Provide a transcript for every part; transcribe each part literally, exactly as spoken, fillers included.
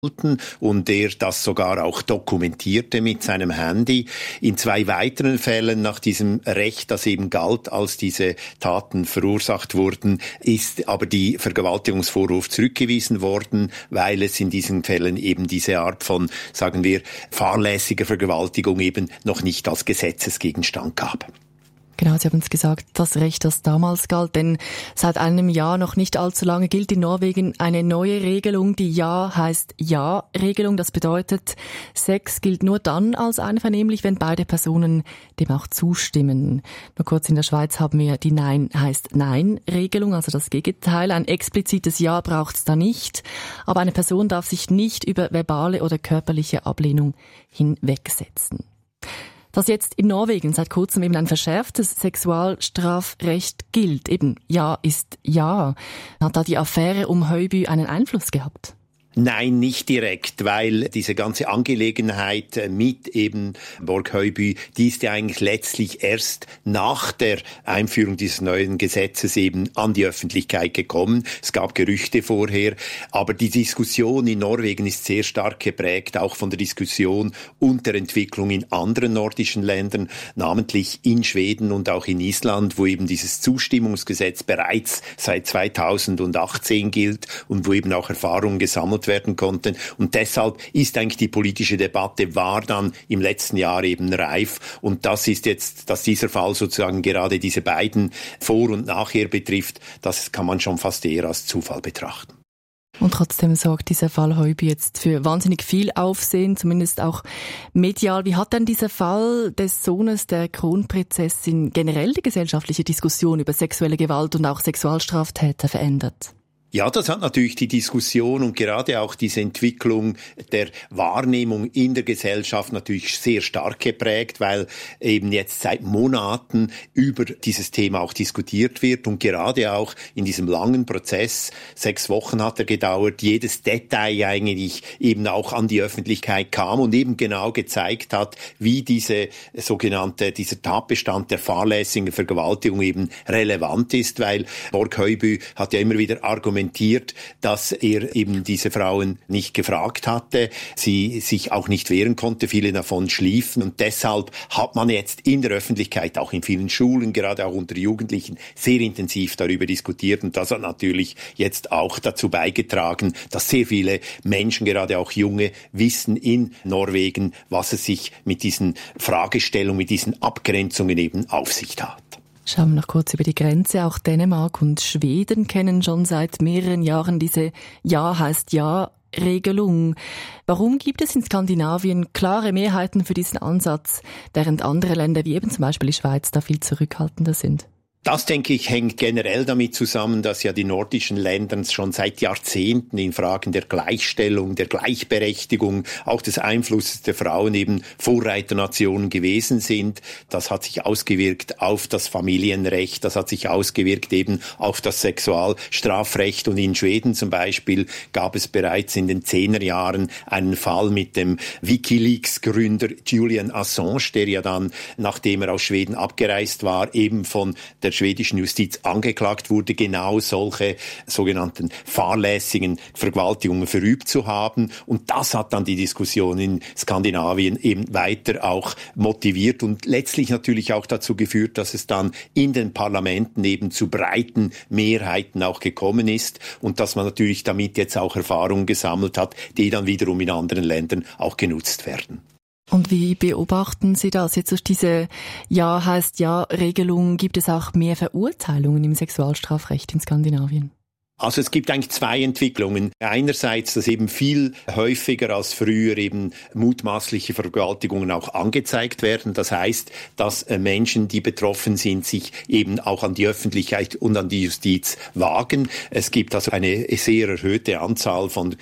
und der das sogar auch dokumentierte mit seinem Handy. In zwei weiteren Fällen nach diesem Recht, das eben galt, als diese Taten verursacht wurden, ist aber die Vergewaltigungsvorwurf zurückgewiesen worden, weil es in diesen Fällen eben diese Art von, sagen wir, fahrlässiger Vergewaltigung eben noch nicht als Gesetzesgegenstand gab. Genau, Sie haben es gesagt, das Recht, das damals galt, denn seit einem Jahr, noch nicht allzu lange, gilt in Norwegen eine neue Regelung. Die Ja heißt Ja-Regelung. Das bedeutet, Sex gilt nur dann als einvernehmlich, wenn beide Personen dem auch zustimmen. Nur kurz, in der Schweiz haben wir die Nein heißt Nein-Regelung, also das Gegenteil. Ein explizites Ja braucht es da nicht, aber eine Person darf sich nicht über verbale oder körperliche Ablehnung hinwegsetzen. Dass jetzt in Norwegen seit kurzem eben ein verschärftes Sexualstrafrecht gilt, eben Ja ist Ja, hat da die Affäre um Høiby einen Einfluss gehabt? Nein, nicht direkt, weil diese ganze Angelegenheit mit eben Borg Høiby, die ist ja eigentlich letztlich erst nach der Einführung dieses neuen Gesetzes eben an die Öffentlichkeit gekommen. Es gab Gerüchte vorher, aber die Diskussion in Norwegen ist sehr stark geprägt, auch von der Diskussion und der Entwicklung in anderen nordischen Ländern, namentlich in Schweden und auch in Island, wo eben dieses Zustimmungsgesetz bereits seit zweitausendachtzehn gilt und wo eben auch Erfahrungen gesammelt werden konnten. Und deshalb ist eigentlich die politische Debatte war dann im letzten Jahr eben reif. Und das ist jetzt, dass dieser Fall sozusagen gerade diese beiden Vor- und Nachher betrifft, das kann man schon fast eher als Zufall betrachten. Und trotzdem sorgt dieser Fall Høiby jetzt für wahnsinnig viel Aufsehen, zumindest auch medial. Wie hat denn dieser Fall des Sohnes der Kronprinzessin generell die gesellschaftliche Diskussion über sexuelle Gewalt und auch Sexualstraftäter verändert? Ja, das hat natürlich die Diskussion und gerade auch diese Entwicklung der Wahrnehmung in der Gesellschaft natürlich sehr stark geprägt, weil eben jetzt seit Monaten über dieses Thema auch diskutiert wird und gerade auch in diesem langen Prozess, sechs Wochen hat er gedauert, jedes Detail eigentlich eben auch an die Öffentlichkeit kam und eben genau gezeigt hat, wie diese sogenannte, dieser Tatbestand der fahrlässigen Vergewaltigung eben relevant ist, weil Borg Høiby hat ja immer wieder argumentiert, dass er eben diese Frauen nicht gefragt hatte, sie sich auch nicht wehren konnte, viele davon schliefen und deshalb hat man jetzt in der Öffentlichkeit, auch in vielen Schulen, gerade auch unter Jugendlichen, sehr intensiv darüber diskutiert und das hat natürlich jetzt auch dazu beigetragen, dass sehr viele Menschen, gerade auch junge, wissen in Norwegen, was es sich mit diesen Fragestellungen, mit diesen Abgrenzungen eben auf sich hat. Schauen wir noch kurz über die Grenze. Auch Dänemark und Schweden kennen schon seit mehreren Jahren diese Ja heißt Ja-Regelung. Warum gibt es in Skandinavien klare Mehrheiten für diesen Ansatz, während andere Länder wie eben zum Beispiel die Schweiz da viel zurückhaltender sind? Das, denke ich, hängt generell damit zusammen, dass ja die nordischen Länder schon seit Jahrzehnten in Fragen der Gleichstellung, der Gleichberechtigung, auch des Einflusses der Frauen eben Vorreiternationen gewesen sind. Das hat sich ausgewirkt auf das Familienrecht, das hat sich ausgewirkt eben auf das Sexualstrafrecht. Und in Schweden zum Beispiel gab es bereits in den Zehnerjahren einen Fall mit dem WikiLeaks-Gründer Julian Assange, der ja dann, nachdem er aus Schweden abgereist war, eben von der schwedischen Justiz angeklagt wurde, genau solche sogenannten fahrlässigen Vergewaltigungen verübt zu haben. Und das hat dann die Diskussion in Skandinavien eben weiter auch motiviert und letztlich natürlich auch dazu geführt, dass es dann in den Parlamenten eben zu breiten Mehrheiten auch gekommen ist und dass man natürlich damit jetzt auch Erfahrungen gesammelt hat, die dann wiederum in anderen Ländern auch genutzt werden. Und wie beobachten Sie das? Jetzt durch diese Ja heißt Ja-Regelung gibt es auch mehr Verurteilungen im Sexualstrafrecht in Skandinavien? Also es gibt eigentlich zwei Entwicklungen. Einerseits, dass eben viel häufiger als früher eben mutmaßliche Vergewaltigungen auch angezeigt werden. Das heißt, dass Menschen, die betroffen sind, sich eben auch an die Öffentlichkeit und an die Justiz wagen. Es gibt also eine sehr erhöhte Anzahl von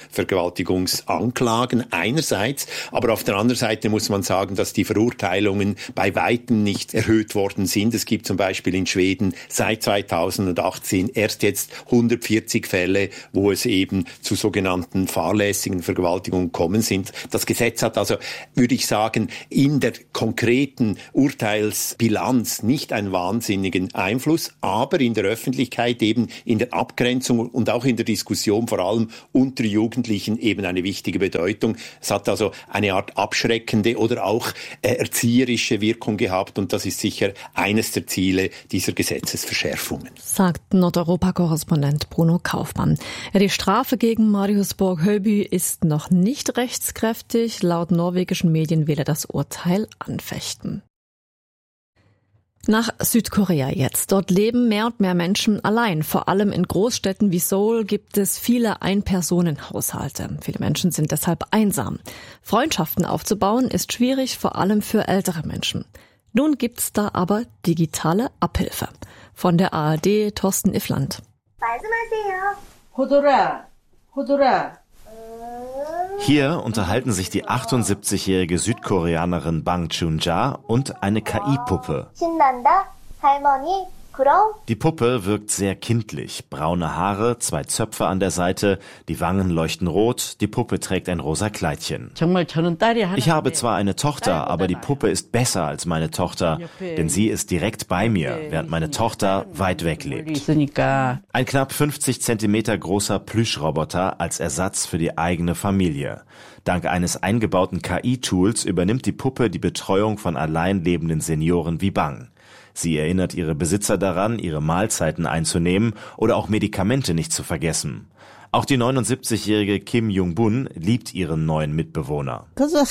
Vergewaltigungsanklagen einerseits, aber auf der anderen Seite muss man sagen, dass die Verurteilungen bei weitem nicht erhöht worden sind. Es gibt zum Beispiel in Schweden seit zweitausendachtzehn erst jetzt hundertvierzig vierzig Fälle, wo es eben zu sogenannten fahrlässigen Vergewaltigungen kommen sind. Das Gesetz hat also, würde ich sagen, in der konkreten Urteilsbilanz nicht einen wahnsinnigen Einfluss, aber in der Öffentlichkeit eben in der Abgrenzung und auch in der Diskussion vor allem unter Jugendlichen eben eine wichtige Bedeutung. Es hat also eine Art abschreckende oder auch äh, erzieherische Wirkung gehabt und das ist sicher eines der Ziele dieser Gesetzesverschärfungen. Sagt Nordeuropa-Korrespondent Bruno Kaufmann. Ja, die Strafe gegen Marius Borg-Høiby ist noch nicht rechtskräftig. Laut norwegischen Medien will er das Urteil anfechten. Nach Südkorea jetzt. Dort leben mehr und mehr Menschen allein. Vor allem in Großstädten wie Seoul gibt es viele Ein-Personen-Haushalte. Viele Menschen sind deshalb einsam. Freundschaften aufzubauen ist schwierig, vor allem für ältere Menschen. Nun gibt's da aber digitale Abhilfe. Von der A R D Thorsten Iffland. Hier unterhalten sich die achtundsiebzigjährige Südkoreanerin Bang Chun-ja und eine K I-Puppe. Die Puppe wirkt sehr kindlich. Braune Haare, zwei Zöpfe an der Seite, die Wangen leuchten rot, die Puppe trägt ein rosa Kleidchen. Ich habe zwar eine Tochter, aber die Puppe ist besser als meine Tochter, denn sie ist direkt bei mir, während meine Tochter weit weg lebt. Ein knapp fünfzig Zentimeter großer Plüschroboter als Ersatz für die eigene Familie. Dank eines eingebauten K I-Tools übernimmt die Puppe die Betreuung von allein lebenden Senioren wie Bang. Sie erinnert ihre Besitzer daran, ihre Mahlzeiten einzunehmen oder auch Medikamente nicht zu vergessen. Auch die neunundsiebzigjährige Kim Jung-bun liebt ihren neuen Mitbewohner.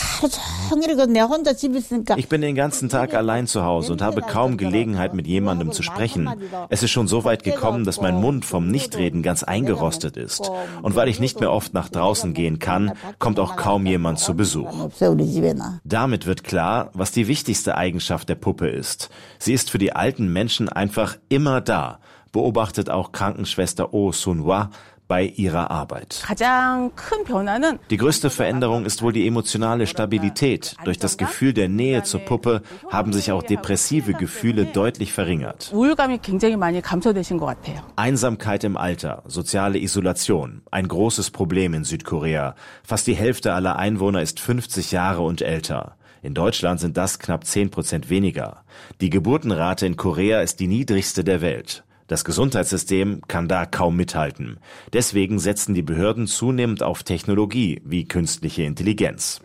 Ich bin den ganzen Tag allein zu Hause und habe kaum Gelegenheit, mit jemandem zu sprechen. Es ist schon so weit gekommen, dass mein Mund vom Nichtreden ganz eingerostet ist. Und weil ich nicht mehr oft nach draußen gehen kann, kommt auch kaum jemand zu Besuch. Damit wird klar, was die wichtigste Eigenschaft der Puppe ist. Sie ist für die alten Menschen einfach immer da, beobachtet auch Krankenschwester Oh Sun-hwa bei ihrer Arbeit. Die größte Veränderung ist wohl die emotionale Stabilität. Durch das Gefühl der Nähe zur Puppe haben sich auch depressive Gefühle deutlich verringert. Einsamkeit im Alter, soziale Isolation, ein großes Problem in Südkorea. Fast die Hälfte aller Einwohner ist fünfzig Jahre und älter. In Deutschland sind das knapp zehn Prozent weniger. Die Geburtenrate in Korea ist die niedrigste der Welt. Das Gesundheitssystem kann da kaum mithalten. Deswegen setzen die Behörden zunehmend auf Technologie wie künstliche Intelligenz.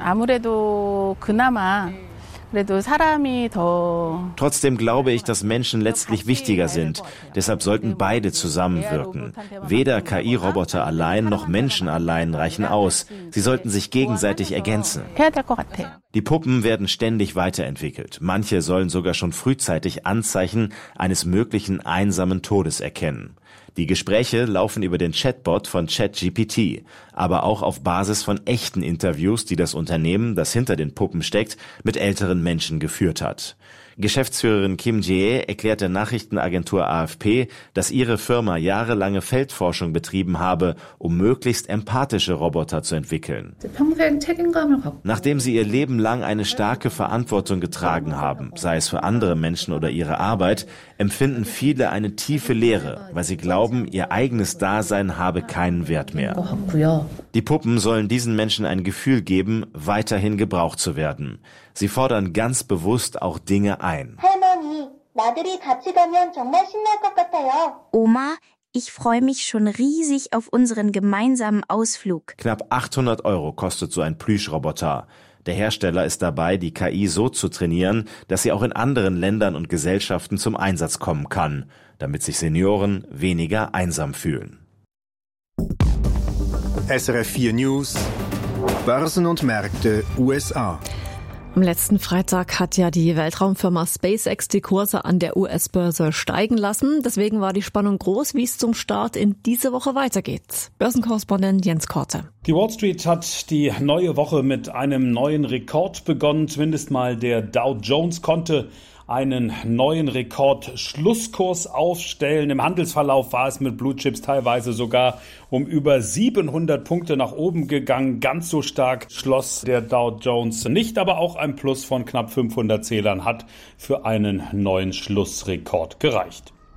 Trotzdem glaube ich, dass Menschen letztlich wichtiger sind. Deshalb sollten beide zusammenwirken. Weder K I-Roboter allein noch Menschen allein reichen aus. Sie sollten sich gegenseitig ergänzen. Die Puppen werden ständig weiterentwickelt. Manche sollen sogar schon frühzeitig Anzeichen eines möglichen einsamen Todes erkennen. Die Gespräche laufen über den Chatbot von ChatGPT, aber auch auf Basis von echten Interviews, die das Unternehmen, das hinter den Puppen steckt, mit älteren Menschen geführt hat. Geschäftsführerin Kim Jae erklärt der Nachrichtenagentur A F P, dass ihre Firma jahrelange Feldforschung betrieben habe, um möglichst empathische Roboter zu entwickeln. Nachdem sie ihr Leben lang eine starke Verantwortung getragen haben, sei es für andere Menschen oder ihre Arbeit, empfinden viele eine tiefe Leere, weil sie glauben, ihr eigenes Dasein habe keinen Wert mehr. Die Puppen sollen diesen Menschen ein Gefühl geben, weiterhin gebraucht zu werden. Sie fordern ganz bewusst auch Dinge ein. Oma, ich freue mich schon riesig auf unseren gemeinsamen Ausflug. Knapp achthundert Euro kostet so ein Plüschroboter. Der Hersteller ist dabei, die K I so zu trainieren, dass sie auch in anderen Ländern und Gesellschaften zum Einsatz kommen kann, damit sich Senioren weniger einsam fühlen. S R F vier News, Börsen und Märkte U S A. Am letzten Freitag hat ja die Weltraumfirma SpaceX die Kurse an der U S-Börse steigen lassen. Deswegen war die Spannung groß, wie es zum Start in diese Woche weitergeht. Börsenkorrespondent Jens Korte. Die Wall Street hat die neue Woche mit einem neuen Rekord begonnen. Zumindest mal der Dow Jones konnte einen neuen Rekordschlusskurs aufstellen. Im Handelsverlauf war es mit Blue Chips teilweise sogar um über siebenhundert Punkte nach oben gegangen. Ganz so stark schloss der Dow Jones nicht, aber auch ein Plus von knapp fünfhundert Zählern hat für einen neuen Schlussrekord gereicht.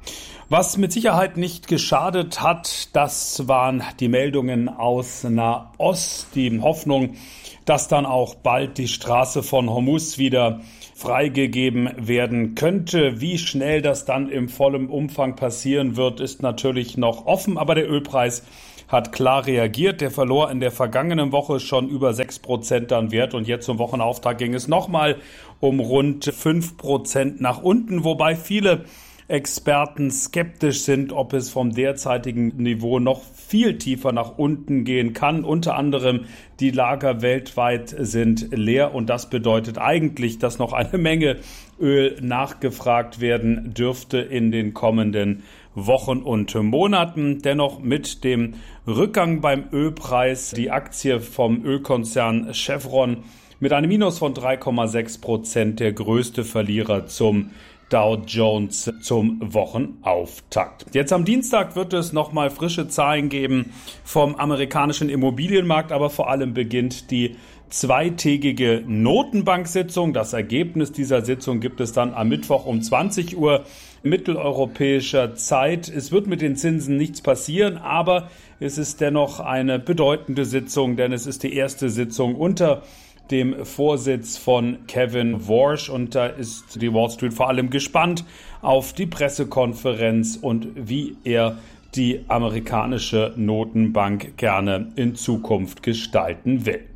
Was mit Sicherheit nicht geschadet hat, das waren die Meldungen aus Nahost, die Hoffnung, dass dann auch bald die Straße von Hormuz wieder freigegeben werden könnte. Wie schnell das dann im vollen Umfang passieren wird, ist natürlich noch offen, aber der Ölpreis hat klar reagiert. Der verlor in der vergangenen Woche schon über sechs Prozent an Wert und jetzt zum Wochenauftakt ging es nochmal um rund fünf Prozent nach unten, wobei viele Experten skeptisch sind, ob es vom derzeitigen Niveau noch viel tiefer nach unten gehen kann. Unter anderem die Lager weltweit sind leer und das bedeutet eigentlich, dass noch eine Menge Öl nachgefragt werden dürfte in den kommenden Wochen und Monaten. Dennoch mit dem Rückgang beim Ölpreis die Aktie vom Ölkonzern Chevron mit einem Minus von drei Komma sechs Prozent der größte Verlierer zum Dow Jones zum Wochenauftakt. Jetzt am Dienstag wird es nochmal frische Zahlen geben vom amerikanischen Immobilienmarkt, aber vor allem beginnt die zweitägige Notenbank-Sitzung. Das Ergebnis dieser Sitzung gibt es dann am Mittwoch um zwanzig Uhr mitteleuropäischer Zeit. Es wird mit den Zinsen nichts passieren, aber es ist dennoch eine bedeutende Sitzung, denn es ist die erste Sitzung unter dem Vorsitz von Kevin Warsh und da ist die Wall Street vor allem gespannt auf die Pressekonferenz und wie er die amerikanische Notenbank gerne in Zukunft gestalten will.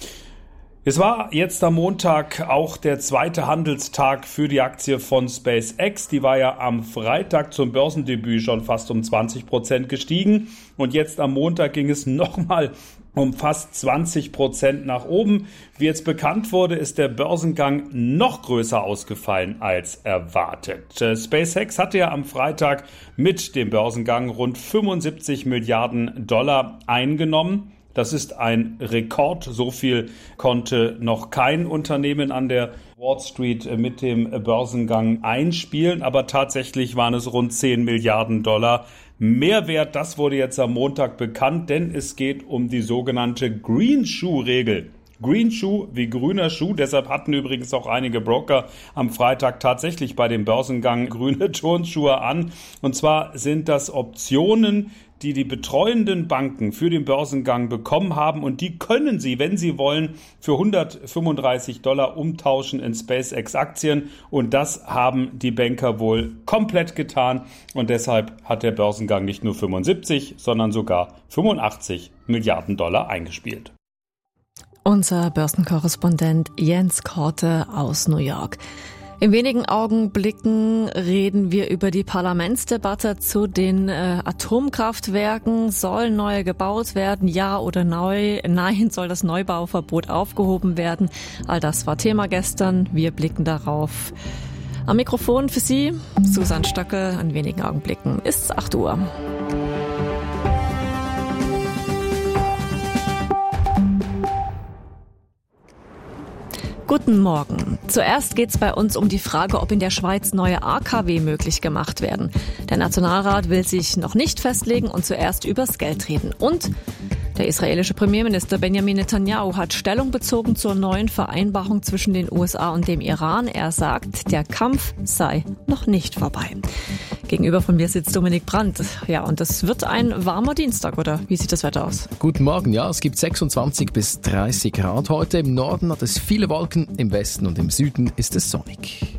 Es war jetzt am Montag auch der zweite Handelstag für die Aktie von SpaceX. Die war ja am Freitag zum Börsendebüt schon fast um zwanzig Prozent gestiegen und jetzt am Montag ging es nochmal um fast zwanzig Prozent nach oben. Wie jetzt bekannt wurde, ist der Börsengang noch größer ausgefallen als erwartet. SpaceX hatte ja am Freitag mit dem Börsengang rund fünfundsiebzig Milliarden Dollar eingenommen. Das ist ein Rekord. So viel konnte noch kein Unternehmen an der Wall Street mit dem Börsengang einspielen. Aber tatsächlich waren es rund zehn Milliarden Dollar Mehrwert. Das wurde jetzt am Montag bekannt, denn es geht um die sogenannte Green Shoe Regel. Green Shoe wie grüner Schuh. Deshalb hatten übrigens auch einige Broker am Freitag tatsächlich bei dem Börsengang grüne Turnschuhe an. Und zwar sind das Optionen, die die betreuenden Banken für den Börsengang bekommen haben und die können sie, wenn sie wollen, für hundertfünfunddreißig Dollar umtauschen in SpaceX-Aktien und das haben die Banker wohl komplett getan und deshalb hat der Börsengang nicht nur fünfundsiebzig, sondern sogar fünfundachtzig Milliarden Dollar eingespielt. Unser Börsenkorrespondent Jens Korte aus New York. In wenigen Augenblicken reden wir über die Parlamentsdebatte zu den äh, Atomkraftwerken. Sollen neue gebaut werden? Ja oder neu? Nein, soll das Neubauverbot aufgehoben werden? All das war Thema gestern. Wir blicken darauf. Am Mikrofon für Sie, Susanne Stöckel. In wenigen Augenblicken ist acht Uhr. Guten Morgen. Zuerst geht es bei uns um die Frage, ob in der Schweiz neue A K W möglich gemacht werden. Der Nationalrat will sich noch nicht festlegen und zuerst übers Geld reden. Und der israelische Premierminister Benjamin Netanyahu hat Stellung bezogen zur neuen Vereinbarung zwischen den U S A und dem Iran. Er sagt, der Kampf sei noch nicht vorbei. Gegenüber von mir sitzt Dominik Brandt. Ja, und das wird ein warmer Dienstag, oder? Wie sieht das Wetter aus? Guten Morgen, ja, es gibt sechsundzwanzig bis dreißig Grad heute. Im Norden hat es viele Wolken, im Westen und im Süden ist es sonnig.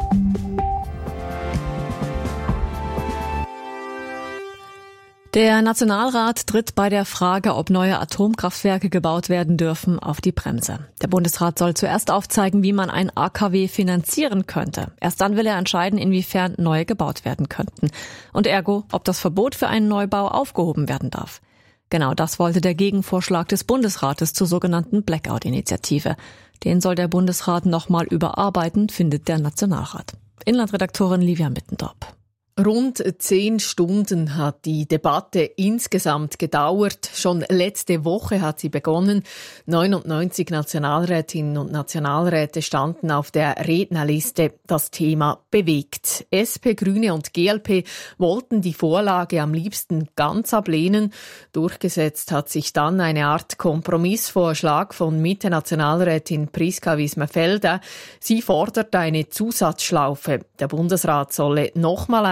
Der Nationalrat tritt bei der Frage, ob neue Atomkraftwerke gebaut werden dürfen, auf die Bremse. Der Bundesrat soll zuerst aufzeigen, wie man ein A K W finanzieren könnte. Erst dann will er entscheiden, inwiefern neue gebaut werden könnten. Und ergo, ob das Verbot für einen Neubau aufgehoben werden darf. Genau das wollte der Gegenvorschlag des Bundesrates zur sogenannten Blackout-Initiative. Den soll der Bundesrat nochmal überarbeiten, findet der Nationalrat. Inlandredaktorin Livia Mittendorf. Rund zehn Stunden hat die Debatte insgesamt gedauert. Schon letzte Woche hat sie begonnen. neunundneunzig Nationalrätinnen und Nationalräte standen auf der Rednerliste. Das Thema bewegt. S P, Grüne und G L P wollten die Vorlage am liebsten ganz ablehnen. Durchgesetzt hat sich dann eine Art Kompromissvorschlag von Mitte-Nationalrätin Priska Wismerfelder. Sie fordert eine Zusatzschlaufe. Der Bundesrat solle nochmal eine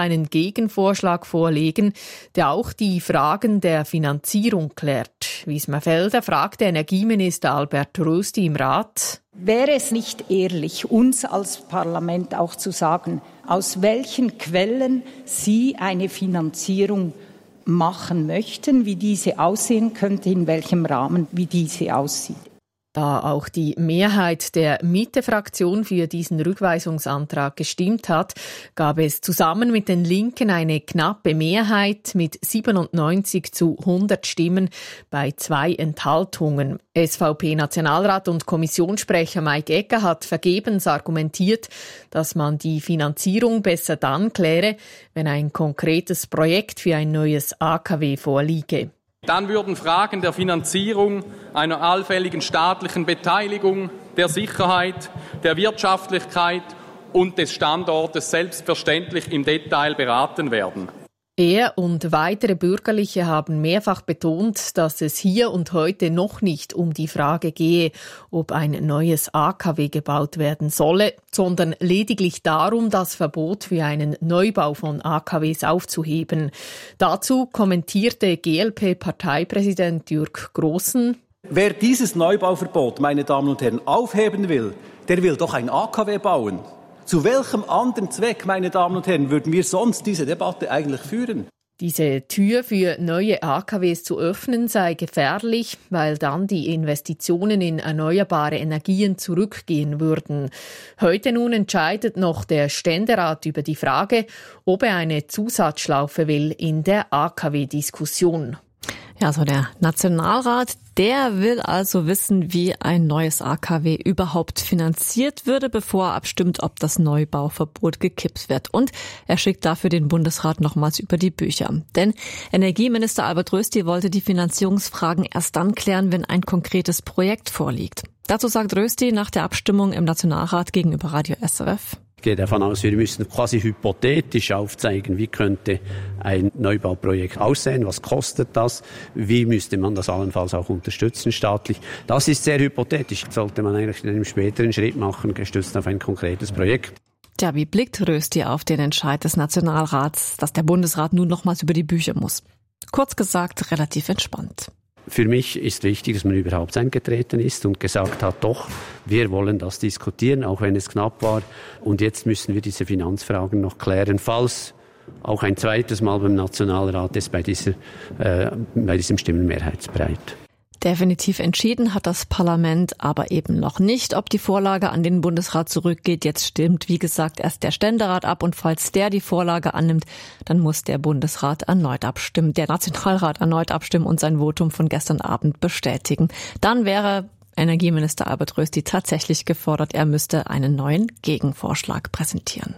einen Gegenvorschlag vorlegen, der auch die Fragen der Finanzierung klärt. Wismar Felder fragte Energieminister Albert Rösti im Rat: Wäre es nicht ehrlich, uns als Parlament auch zu sagen, aus welchen Quellen Sie eine Finanzierung machen möchten, wie diese aussehen könnte, in welchem Rahmen, wie diese aussieht? Da auch die Mehrheit der Mitte-Fraktion für diesen Rückweisungsantrag gestimmt hat, gab es zusammen mit den Linken eine knappe Mehrheit mit siebenundneunzig zu hundert Stimmen bei zwei Enthaltungen. S V P-Nationalrat und Kommissionssprecher Mike Ecker hat vergebens argumentiert, dass man die Finanzierung besser dann kläre, wenn ein konkretes Projekt für ein neues A K W vorliege. Dann würden Fragen der Finanzierung, einer allfälligen staatlichen Beteiligung, der Sicherheit, der Wirtschaftlichkeit und des Standortes selbstverständlich im Detail beraten werden. Er und weitere Bürgerliche haben mehrfach betont, dass es hier und heute noch nicht um die Frage gehe, ob ein neues A K W gebaut werden solle, sondern lediglich darum, das Verbot für einen Neubau von A K Ws aufzuheben. Dazu kommentierte G L P-Parteipräsident Jürg Grossen: Wer dieses Neubauverbot, meine Damen und Herren, aufheben will, der will doch ein A K W bauen. Zu welchem anderen Zweck, meine Damen und Herren, würden wir sonst diese Debatte eigentlich führen? Diese Tür für neue A K Ws zu öffnen sei gefährlich, weil dann die Investitionen in erneuerbare Energien zurückgehen würden. Heute nun entscheidet noch der Ständerat über die Frage, ob er eine Zusatzschlaufe will in der A K W-Diskussion. Ja, also der Nationalrat, der will also wissen, wie ein neues A K W überhaupt finanziert würde, bevor er abstimmt, ob das Neubauverbot gekippt wird. Und er schickt dafür den Bundesrat nochmals über die Bücher. Denn Energieminister Albert Rösti wollte die Finanzierungsfragen erst dann klären, wenn ein konkretes Projekt vorliegt. Dazu sagt Rösti nach der Abstimmung im Nationalrat gegenüber Radio S R F: Ich gehe davon aus, wir müssen quasi hypothetisch aufzeigen, wie könnte ein Neubauprojekt aussehen, was kostet das, wie müsste man das allenfalls auch unterstützen staatlich. Das ist sehr hypothetisch, sollte man eigentlich in einem späteren Schritt machen, gestützt auf ein konkretes Projekt. Tja, wie blickt Rösti auf den Entscheid des Nationalrats, dass der Bundesrat nun nochmals über die Bücher muss? Kurz gesagt, relativ entspannt. Für mich ist wichtig, dass man überhaupt eingetreten ist und gesagt hat, doch, wir wollen das diskutieren, auch wenn es knapp war. Und jetzt müssen wir diese Finanzfragen noch klären, falls auch ein zweites Mal beim Nationalrat ist bei, dieser, äh, bei diesem Stimmenmehrheitsbreit. Definitiv entschieden hat das Parlament aber eben noch nicht, ob die Vorlage an den Bundesrat zurückgeht. Jetzt stimmt, wie gesagt, erst der Ständerat ab, und falls der die Vorlage annimmt, dann muss der Bundesrat erneut abstimmen, der Nationalrat erneut abstimmen und sein Votum von gestern Abend bestätigen. Dann wäre Energieminister Albert Rösti tatsächlich gefordert, er müsste einen neuen Gegenvorschlag präsentieren.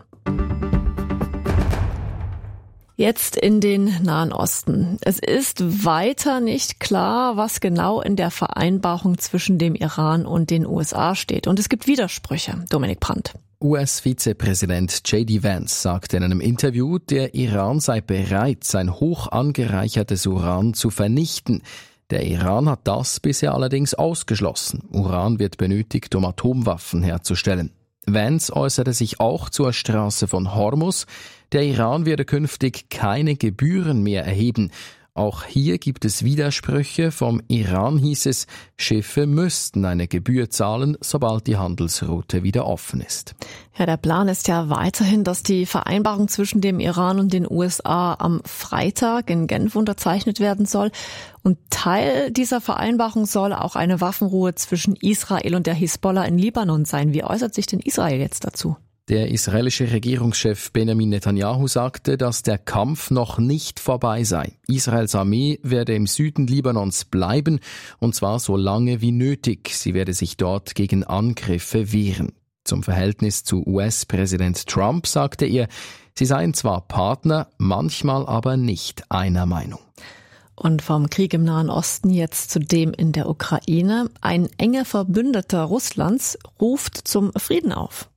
Jetzt in den Nahen Osten. Es ist weiter nicht klar, was genau in der Vereinbarung zwischen dem Iran und den U S A steht. Und es gibt Widersprüche. Dominik Brandt. U S-Vizepräsident J D Vance sagte in einem Interview, der Iran sei bereit, sein hoch angereichertes Uran zu vernichten. Der Iran hat das bisher allerdings ausgeschlossen. Uran wird benötigt, um Atomwaffen herzustellen. Vance äußerte sich auch zur Straße von Hormuz. Der Iran werde künftig keine Gebühren mehr erheben. Auch hier gibt es Widersprüche. Vom Iran hieß es, Schiffe müssten eine Gebühr zahlen, sobald die Handelsroute wieder offen ist. Ja, der Plan ist ja weiterhin, dass die Vereinbarung zwischen dem Iran und den U S A am Freitag in Genf unterzeichnet werden soll. Und Teil dieser Vereinbarung soll auch eine Waffenruhe zwischen Israel und der Hisbollah in Libanon sein. Wie äußert sich denn Israel jetzt dazu? Der israelische Regierungschef Benjamin Netanyahu sagte, dass der Kampf noch nicht vorbei sei. Israels Armee werde im Süden Libanons bleiben, und zwar so lange wie nötig. Sie werde sich dort gegen Angriffe wehren. Zum Verhältnis zu U S-Präsident Trump sagte er, sie seien zwar Partner, manchmal aber nicht einer Meinung. Und vom Krieg im Nahen Osten jetzt zu dem in der Ukraine. Ein enger Verbündeter Russlands ruft zum Frieden auf.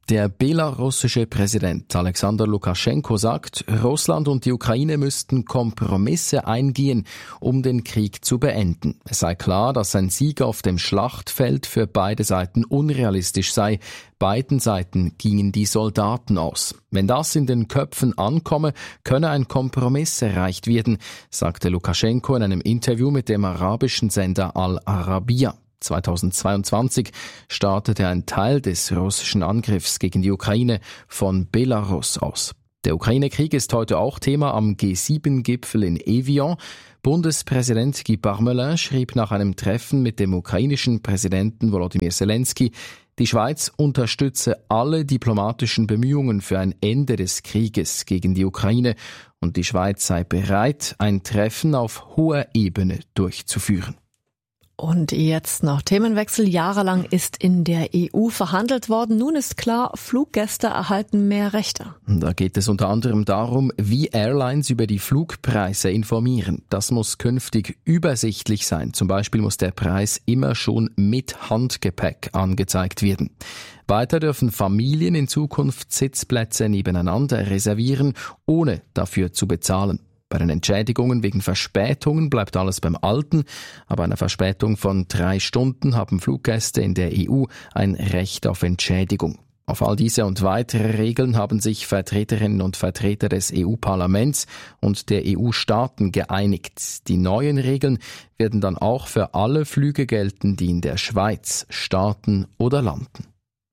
Der belarussische Präsident Alexander Lukaschenko sagt, Russland und die Ukraine müssten Kompromisse eingehen, um den Krieg zu beenden. Es sei klar, dass ein Sieg auf dem Schlachtfeld für beide Seiten unrealistisch sei. Beiden Seiten gingen die Soldaten aus. Wenn das in den Köpfen ankomme, könne ein Kompromiss erreicht werden, sagte Lukaschenko in einem Interview mit dem arabischen Sender Al Arabiya. zweitausendzweiundzwanzig startete ein Teil des russischen Angriffs gegen die Ukraine von Belarus aus. Der Ukraine-Krieg ist heute auch Thema am G sieben Gipfel in Evian. Bundespräsident Guy Parmelin schrieb nach einem Treffen mit dem ukrainischen Präsidenten Volodymyr Zelensky, die Schweiz unterstütze alle diplomatischen Bemühungen für ein Ende des Krieges gegen die Ukraine und die Schweiz sei bereit, ein Treffen auf hoher Ebene durchzuführen. Und jetzt noch Themenwechsel. Jahrelang ist in der E U verhandelt worden. Nun ist klar, Fluggäste erhalten mehr Rechte. Da geht es unter anderem darum, wie Airlines über die Flugpreise informieren. Das muss künftig übersichtlich sein. Zum Beispiel muss der Preis immer schon mit Handgepäck angezeigt werden. Weiter dürfen Familien in Zukunft Sitzplätze nebeneinander reservieren, ohne dafür zu bezahlen. Bei den Entschädigungen wegen Verspätungen bleibt alles beim Alten, aber einer Verspätung von drei Stunden haben Fluggäste in der E U ein Recht auf Entschädigung. Auf all diese und weitere Regeln haben sich Vertreterinnen und Vertreter des E U-Parlaments und der E U-Staaten geeinigt. Die neuen Regeln werden dann auch für alle Flüge gelten, die in der Schweiz starten oder landen.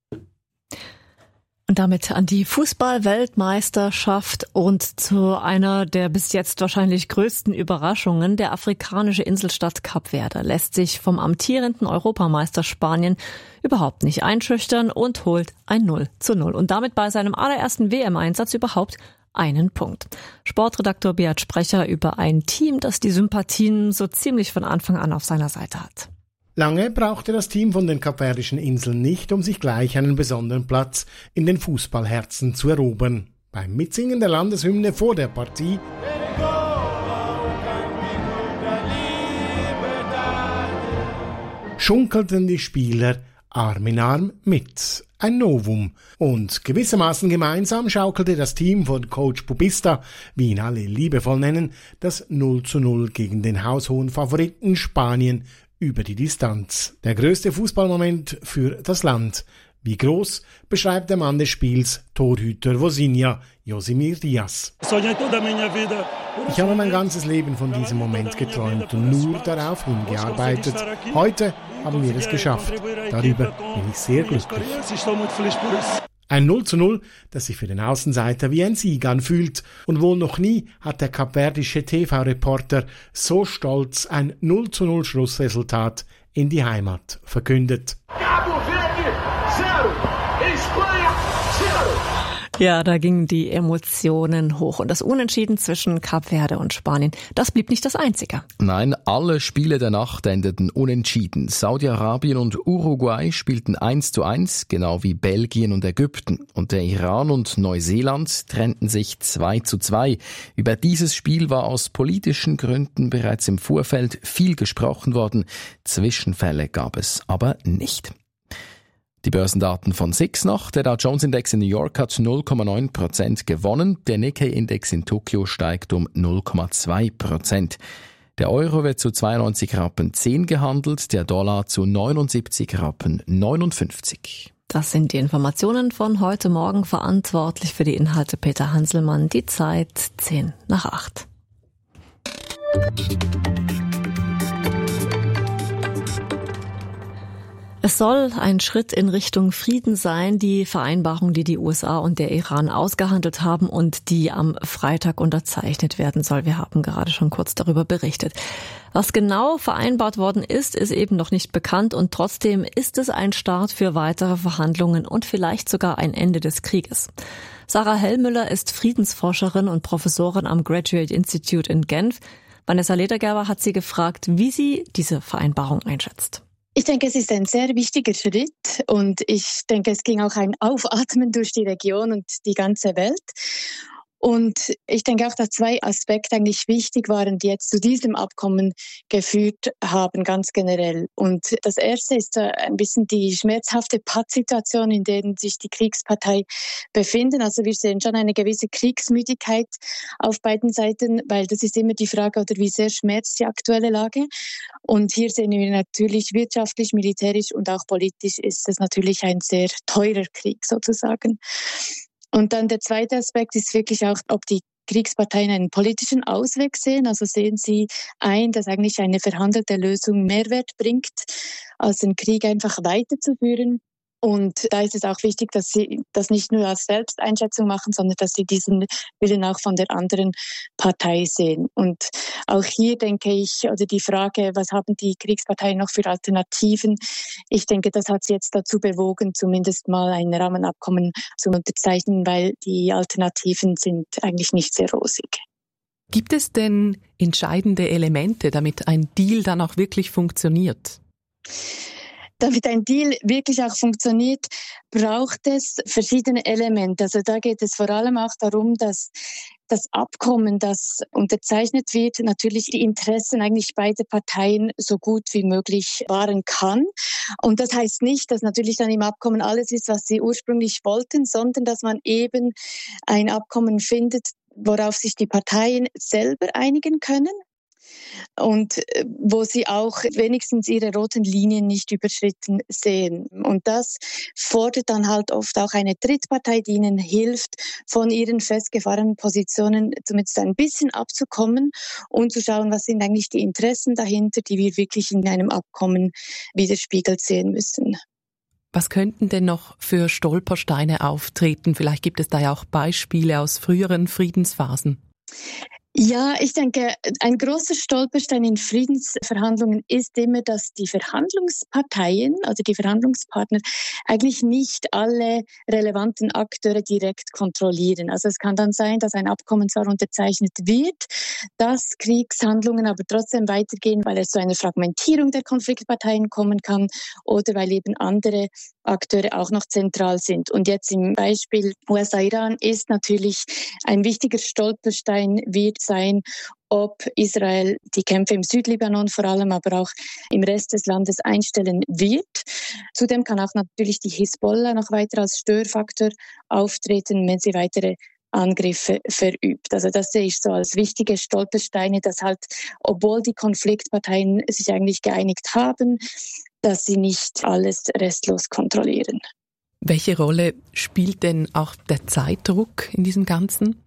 Und damit an die Fußball-Weltmeisterschaft und zu einer der bis jetzt wahrscheinlich größten Überraschungen. Der afrikanische Inselstaat Kap Verde lässt sich vom amtierenden Europameister Spanien überhaupt nicht einschüchtern und holt ein null zu null. Und damit bei seinem allerersten W M-Einsatz überhaupt einen Punkt. Sportredaktor Beat Sprecher über ein Team, das die Sympathien so ziemlich von Anfang an auf seiner Seite hat. Lange brauchte das Team von den Kapverdischen Inseln nicht, um sich gleich einen besonderen Platz in den Fußballherzen zu erobern. Beim Mitsingen der Landeshymne vor der Partie schunkelten die Spieler Arm in Arm mit. Ein Novum. Und gewissermaßen gemeinsam schaukelte das Team von Coach Pubista, wie ihn alle liebevoll nennen, das null zu null gegen den haushohen Favoriten Spanien über die Distanz. Der größte Fußballmoment für das Land. Wie groß, beschreibt der Mann des Spiels, Torhüter Vozinha, Josimir Diaz. Ich habe mein ganzes Leben von diesem Moment geträumt und nur darauf hingearbeitet. Heute haben wir es geschafft. Darüber bin ich sehr glücklich. Ein null zu null, das sich für den Außenseiter wie ein Sieg anfühlt. Und wohl noch nie hat der kapverdische T V-Reporter so stolz ein null zu null Schlussresultat in die Heimat verkündet. Ja, da gingen die Emotionen hoch. Und das Unentschieden zwischen Kap Verde und Spanien, das blieb nicht das einzige. Nein, alle Spiele der Nacht endeten unentschieden. Saudi-Arabien und Uruguay spielten eins zu eins, genau wie Belgien und Ägypten. Und der Iran und Neuseeland trennten sich zwei zu zwei. Über dieses Spiel war aus politischen Gründen bereits im Vorfeld viel gesprochen worden. Zwischenfälle gab es aber nicht. Die Börsendaten von S I X noch. Der Dow Jones Index in New York hat null Komma neun Prozent gewonnen. Der Nikkei Index in Tokio steigt um null Komma zwei Prozent. Der Euro wird zu zweiundneunzig Rappen zehn gehandelt, der Dollar zu neunundsiebzig Rappen neunundfünfzig. Das sind die Informationen von heute Morgen. Verantwortlich für die Inhalte Peter Hanselmann. Die Zeit zehn nach acht. Es soll ein Schritt in Richtung Frieden sein, die Vereinbarung, die die U S A und der Iran ausgehandelt haben und die am Freitag unterzeichnet werden soll. Wir haben gerade schon kurz darüber berichtet. Was genau vereinbart worden ist, ist eben noch nicht bekannt und trotzdem ist es ein Start für weitere Verhandlungen und vielleicht sogar ein Ende des Krieges. Sarah Hellmüller ist Friedensforscherin und Professorin am Graduate Institute in Genf. Vanessa Ledergerber hat sie gefragt, wie sie diese Vereinbarung einschätzt. Ich denke, es ist ein sehr wichtiger Schritt und ich denke, es ging auch ein Aufatmen durch die Region und die ganze Welt. Und ich denke auch, dass zwei Aspekte eigentlich wichtig waren, die jetzt zu diesem Abkommen geführt haben, ganz generell. Und das erste ist ein bisschen die schmerzhafte Pattsituation, in der sich die Kriegspartei befinden. Also wir sehen schon eine gewisse Kriegsmüdigkeit auf beiden Seiten, weil das ist immer die Frage, oder wie sehr schmerzt die aktuelle Lage. Und hier sehen wir natürlich wirtschaftlich, militärisch und auch politisch ist es natürlich ein sehr teurer Krieg sozusagen. Und dann der zweite Aspekt ist wirklich auch, ob die Kriegsparteien einen politischen Ausweg sehen. Also sehen sie ein, dass eigentlich eine verhandelte Lösung Mehrwert bringt, als den Krieg einfach weiterzuführen. Und da ist es auch wichtig, dass sie das nicht nur als Selbsteinschätzung machen, sondern dass sie diesen Willen auch von der anderen Partei sehen. Und auch hier denke ich, oder die Frage, was haben die Kriegsparteien noch für Alternativen? Ich denke, das hat sie jetzt dazu bewogen, zumindest mal ein Rahmenabkommen zu unterzeichnen, weil die Alternativen sind eigentlich nicht sehr rosig. Gibt es denn entscheidende Elemente, damit ein Deal dann auch wirklich funktioniert? Damit ein Deal wirklich auch funktioniert, braucht es verschiedene Elemente. Also da geht es vor allem auch darum, dass das Abkommen, das unterzeichnet wird, natürlich die Interessen eigentlich beider Parteien so gut wie möglich wahren kann. Und das heißt nicht, dass natürlich dann im Abkommen alles ist, was sie ursprünglich wollten, sondern dass man eben ein Abkommen findet, worauf sich die Parteien selber einigen können. Und wo sie auch wenigstens ihre roten Linien nicht überschritten sehen. Und das fordert dann halt oft auch eine Drittpartei, die ihnen hilft, von ihren festgefahrenen Positionen zumindest ein bisschen abzukommen und zu schauen, was sind eigentlich die Interessen dahinter, die wir wirklich in einem Abkommen widerspiegelt sehen müssen. Was könnten denn noch für Stolpersteine auftreten? Vielleicht gibt es da ja auch Beispiele aus früheren Friedensphasen. Ja, ich denke, ein großer Stolperstein in Friedensverhandlungen ist immer, dass die Verhandlungsparteien, also die Verhandlungspartner, eigentlich nicht alle relevanten Akteure direkt kontrollieren. Also es kann dann sein, dass ein Abkommen zwar unterzeichnet wird, dass Kriegshandlungen aber trotzdem weitergehen, weil es zu einer Fragmentierung der Konfliktparteien kommen kann oder weil eben andere Akteure auch noch zentral sind. Und jetzt im Beispiel U S A-Iran ist natürlich ein wichtiger Stolperstein wird sein, ob Israel die Kämpfe im Südlibanon vor allem, aber auch im Rest des Landes einstellen wird. Zudem kann auch natürlich die Hisbollah noch weiter als Störfaktor auftreten, wenn sie weitere Angriffe verübt. Also das sehe ich so als wichtige Stolpersteine, dass halt, obwohl die Konfliktparteien sich eigentlich geeinigt haben, dass sie nicht alles restlos kontrollieren. Welche Rolle spielt denn auch der Zeitdruck in diesem Ganzen?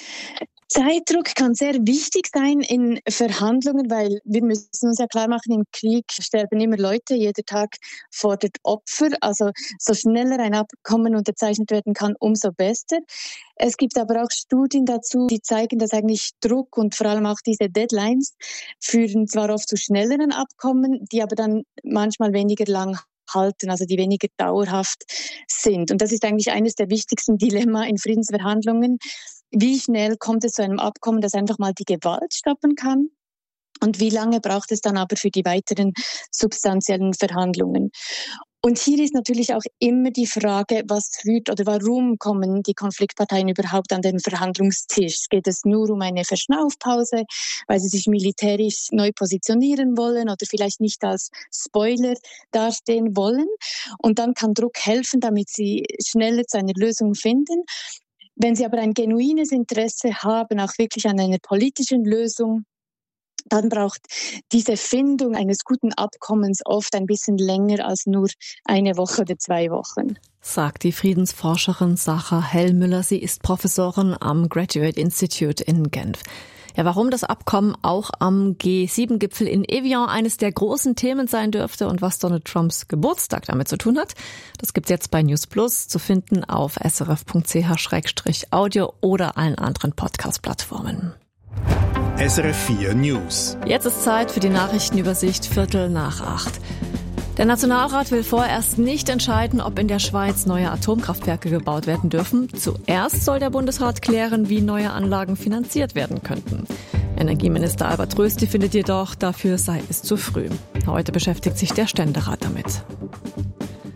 Zeitdruck kann sehr wichtig sein in Verhandlungen, weil wir müssen uns ja klar machen, im Krieg sterben immer Leute, jeder Tag fordert Opfer. Also so schneller ein Abkommen unterzeichnet werden kann, umso besser. Es gibt aber auch Studien dazu, die zeigen, dass eigentlich Druck und vor allem auch diese Deadlines führen zwar oft zu schnelleren Abkommen, die aber dann manchmal weniger lang halten, also die weniger dauerhaft sind. Und das ist eigentlich eines der wichtigsten Dilemma in Friedensverhandlungen. Wie schnell kommt es zu einem Abkommen, das einfach mal die Gewalt stoppen kann? Und wie lange braucht es dann aber für die weiteren substanziellen Verhandlungen? Und hier ist natürlich auch immer die Frage, was führt oder warum kommen die Konfliktparteien überhaupt an den Verhandlungstisch? Geht es nur um eine Verschnaufpause, weil sie sich militärisch neu positionieren wollen oder vielleicht nicht als Spoiler dastehen wollen? Und dann kann Druck helfen, damit sie schneller zu einer Lösung finden. Wenn sie aber ein genuines Interesse haben, auch wirklich an einer politischen Lösung, dann braucht diese Findung eines guten Abkommens oft ein bisschen länger als nur eine Woche oder zwei Wochen. Sagt die Friedensforscherin Sacha Hellmüller. Sie ist Professorin am Graduate Institute in Genf. Ja, warum das Abkommen auch am G sieben Gipfel in Evian eines der großen Themen sein dürfte und was Donald Trumps Geburtstag damit zu tun hat, das gibt's jetzt bei News Plus zu finden auf s r f punkt c h slash audio oder allen anderen Podcast-Plattformen. S R F vier News. Jetzt ist Zeit für die Nachrichtenübersicht Viertel nach acht. Der Nationalrat will vorerst nicht entscheiden, ob in der Schweiz neue Atomkraftwerke gebaut werden dürfen. Zuerst soll der Bundesrat klären, wie neue Anlagen finanziert werden könnten. Energieminister Albert Rösti findet jedoch, dafür sei es zu früh. Heute beschäftigt sich der Ständerat damit.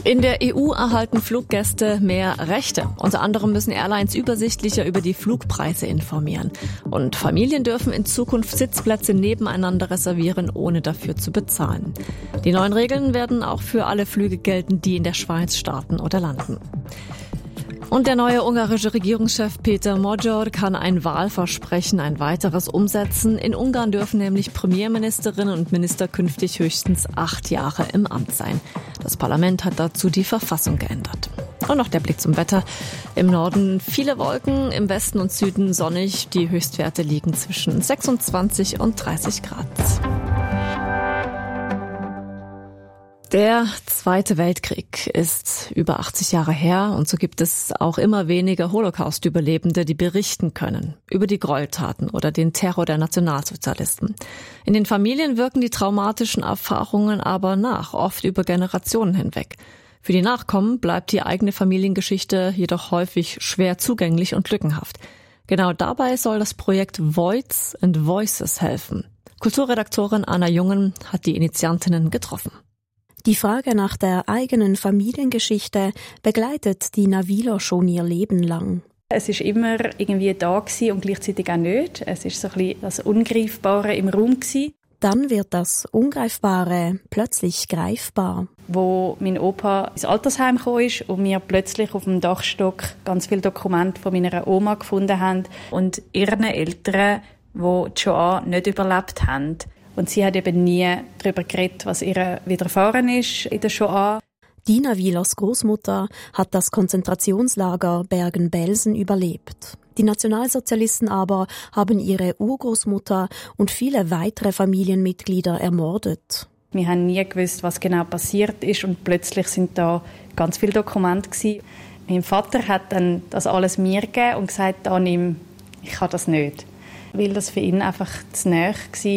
In der E U erhalten Fluggäste mehr Rechte. Unter anderem müssen Airlines übersichtlicher über die Flugpreise informieren. Und Familien dürfen in Zukunft Sitzplätze nebeneinander reservieren, ohne dafür zu bezahlen. Die neuen Regeln werden auch für alle Flüge gelten, die in der Schweiz starten oder landen. Und der neue ungarische Regierungschef Peter Magyar kann ein Wahlversprechen, ein weiteres umsetzen. In Ungarn dürfen nämlich Premierministerinnen und Minister künftig höchstens acht Jahre im Amt sein. Das Parlament hat dazu die Verfassung geändert. Und noch der Blick zum Wetter. Im Norden viele Wolken, im Westen und Süden sonnig. Die Höchstwerte liegen zwischen sechsundzwanzig und dreißig Grad. Der Zweite Weltkrieg ist über achtzig Jahre her und so gibt es auch immer weniger Holocaust-Überlebende, die berichten können über die Gräueltaten oder den Terror der Nationalsozialisten. In den Familien wirken die traumatischen Erfahrungen aber nach, oft über Generationen hinweg. Für die Nachkommen bleibt die eigene Familiengeschichte jedoch häufig schwer zugänglich und lückenhaft. Genau dabei soll das Projekt Voids and Voices helfen. Kulturredaktorin Anna Jungen hat die Initiantinnen getroffen. Die Frage nach der eigenen Familiengeschichte begleitet Dina Wieler schon ihr Leben lang. Es ist immer irgendwie da gewesen und gleichzeitig auch nicht. Es ist so ein bisschen das Ungreifbare im Raum gewesen. Dann wird das Ungreifbare plötzlich greifbar. Wo mein Opa ins Altersheim gekommen ist und wir plötzlich auf dem Dachstock ganz viele Dokumente von meiner Oma gefunden haben und ihren Eltern, die die Shoah nicht überlebt haben. Und sie hat eben nie darüber geredet, was ihr widerfahren ist in der Shoah. Dina Wielers Großmutter hat das Konzentrationslager Bergen-Belsen überlebt. Die Nationalsozialisten aber haben ihre Urgroßmutter und viele weitere Familienmitglieder ermordet. Wir haben nie gewusst, was genau passiert ist und plötzlich sind da ganz viele Dokumente gewesen. Mein Vater hat dann das alles mir gegeben und gesagt, annimm, ich kann das nicht. Weil das für ihn einfach zu nahe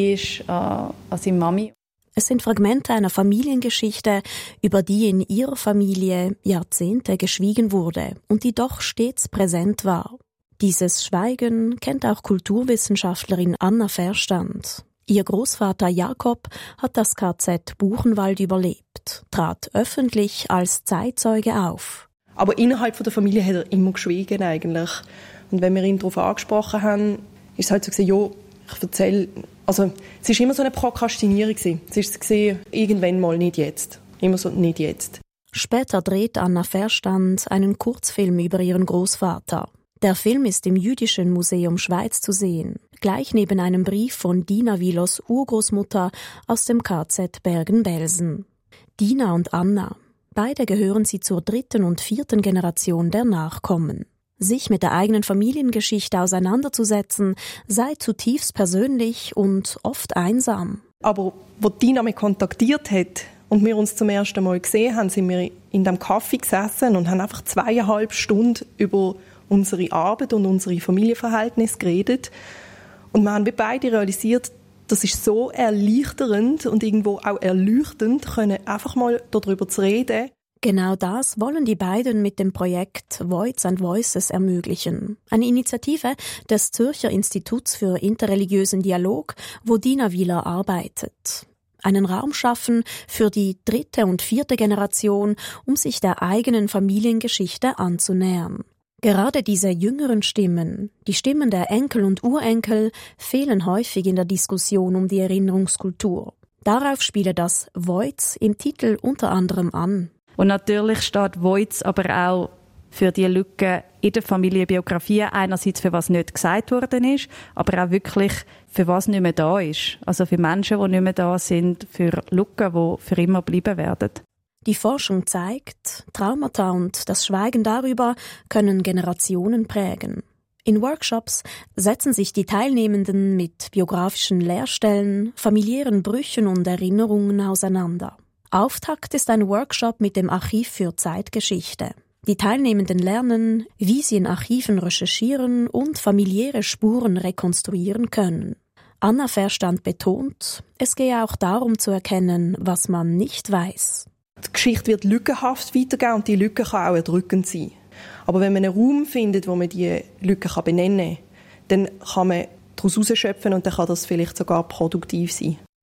war äh, an seine Mami. Es sind Fragmente einer Familiengeschichte, über die in ihrer Familie Jahrzehnte geschwiegen wurde und die doch stets präsent war. Dieses Schweigen kennt auch Kulturwissenschaftlerin Anna Verstand. Ihr Großvater Jakob hat das K Z Buchenwald überlebt, trat öffentlich als Zeitzeuge auf. Aber innerhalb der Familie hat er immer geschwiegen eigentlich. Und wenn wir ihn darauf angesprochen haben, ist es halt so gewesen, ja, ich erzähle, also es war immer so eine Prokrastinierung gewesen. Es ist gesehen, irgendwann mal, nicht jetzt. Immer so, nicht jetzt. Später dreht Anna Verstand einen Kurzfilm über ihren Großvater. Der Film ist im Jüdischen Museum Schweiz zu sehen, gleich neben einem Brief von Dina Wielers Urgroßmutter aus dem K Z Bergen-Belsen. Dina und Anna, beide gehören sie zur dritten und vierten Generation der Nachkommen. Sich mit der eigenen Familiengeschichte auseinanderzusetzen, sei zutiefst persönlich und oft einsam. Aber als Dina mich kontaktiert hat und wir uns zum ersten Mal gesehen haben, sind wir in dem Café gesessen und haben einfach zweieinhalb Stunden über unsere Arbeit und unsere Familienverhältnisse geredet. Und wir haben beide realisiert, das ist so erleichternd und irgendwo auch erleuchtend, können einfach mal darüber zu reden. Genau das wollen die beiden mit dem Projekt Voids and Voices ermöglichen. Eine Initiative des Zürcher Instituts für interreligiösen Dialog, wo Dina Wieler arbeitet. Einen Raum schaffen für die dritte und vierte Generation, um sich der eigenen Familiengeschichte anzunähern. Gerade diese jüngeren Stimmen, die Stimmen der Enkel und Urenkel, fehlen häufig in der Diskussion um die Erinnerungskultur. Darauf spiele das Voids im Titel unter anderem an. Und natürlich steht Voids aber auch für die Lücken in der Familienbiografie. Einerseits für was nicht gesagt worden ist, aber auch wirklich für was nicht mehr da ist. Also für Menschen, die nicht mehr da sind, für Lücken, die für immer bleiben werden. Die Forschung zeigt, Traumata und das Schweigen darüber können Generationen prägen. In Workshops setzen sich die Teilnehmenden mit biografischen Leerstellen, familiären Brüchen und Erinnerungen auseinander. Auftakt ist ein Workshop mit dem Archiv für Zeitgeschichte. Die Teilnehmenden lernen, wie sie in Archiven recherchieren und familiäre Spuren rekonstruieren können. Anna Verstand betont, es gehe auch darum zu erkennen, was man nicht weiß. Die Geschichte wird lückenhaft weitergehen und die Lücke kann auch erdrückend sein. Aber wenn man einen Raum findet, wo man diese Lücke benennen kann, dann kann man daraus herausschöpfen und dann kann das vielleicht sogar produktiv sein.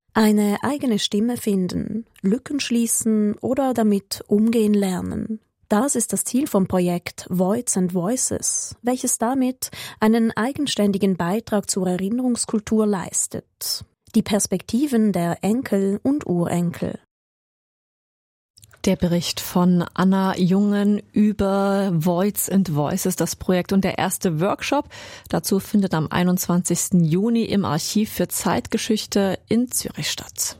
Eine eigene Stimme finden, Lücken schließen oder damit umgehen lernen. Das ist das Ziel vom Projekt Voids and Voices, welches damit einen eigenständigen Beitrag zur Erinnerungskultur leistet. Die Perspektiven der Enkel und Urenkel. Der Bericht von Anna Jungen über Voids and Voices, das Projekt und der erste Workshop. Dazu findet am einundzwanzigsten Juni im Archiv für Zeitgeschichte in Zürich statt.